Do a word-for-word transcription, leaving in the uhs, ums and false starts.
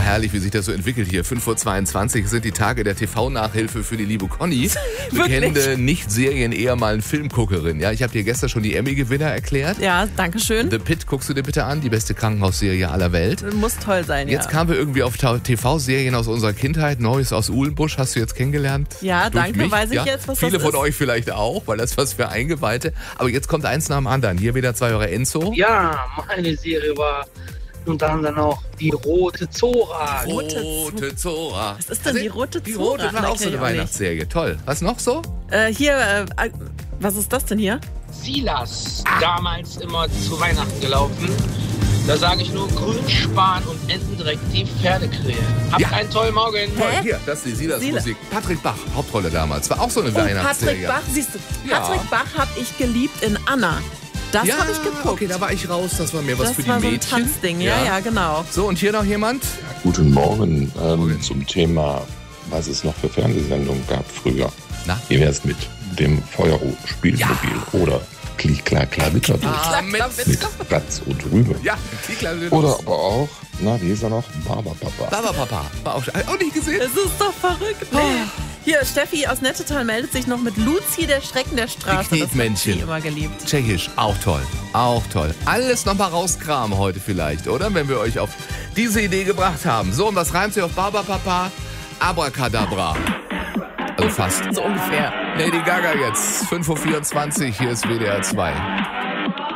herrlich, wie sich das so entwickelt hier. fünf Uhr zweiundzwanzig sind die Tage der T V-Nachhilfe für die liebe Conny. Bekennende Nicht-Serien, eher mal eine Filmguckerin. Ja, ich habe dir gestern schon die Emmy-Gewinner erklärt. Ja, danke schön. The Pitt guckst du dir bitte an, die beste Krankenhausserie aller Welt. Muss toll sein, Jetzt ja. kamen wir irgendwie auf T V-Serien aus unserer Kindheit. Neues aus Uhlenbusch hast du jetzt kennengelernt. Ja, Durch danke, mich. weiß ich ja? jetzt, was Viele das von ist. euch vielleicht auch, weil das was für Eingeweihte. Aber jetzt kommt eins nach dem anderen. Hier wieder zwei Euro Enzo. Ja, meine Serie war unter anderem auch die Rote Zora. Rote Rote Zora. Was ist denn die Rote Die Zora? Rote war Na, auch so kenn eine ich auch nicht. Weihnachtsserie. Toll. Was noch so? Äh, hier, äh, was ist das denn hier? Silas, damals immer zu Weihnachten gelaufen. Da sage ich nur Grünspan und Entendreck, die Pferdekrähe. Habt Ja. einen tollen Morgen. Toll. Hä? Hier, das ist die Silas. Silas-Musik. Patrick Bach, Hauptrolle damals. War auch so eine Oh, Patrick Weihnachtsserie. Bach, siehst du. Ja. Patrick Bach habe ich geliebt in Anna. Das ja, habe ich geguckt. okay, da war ich raus. Das war mir was das für die war so ein Mädchen. Tanzding, ja, ja, genau. So, und hier noch jemand? Guten Morgen, ähm, Morgen. zum Thema, was es noch für Fernsehsendungen gab früher. Na? Wie wäre es mit dem Feuerspielmobil oder Klick, Klar, Klar, Witterbild Ah, mit, mit Platz und Rübe? ja, Kikla Oder aber auch, na, wie hieß er noch? Barberpapa. Baba Papa. War auch, auch nicht gesehen. Es ist doch verrückt. Nee. Hier, Steffi aus Nettetal meldet sich noch mit Luzi, der Schrecken der Straße. Die Das hat Knetmännchen. sie immer geliebt. Tschechisch, auch toll. Auch toll. Alles nochmal rauskramen heute vielleicht, oder? Wenn wir euch auf diese Idee gebracht haben. So, und was reimt sich auf Baba Papa? Abracadabra. Also fast. So ungefähr. Lady Gaga jetzt. fünf Uhr vierundzwanzig, hier ist W D R zwei.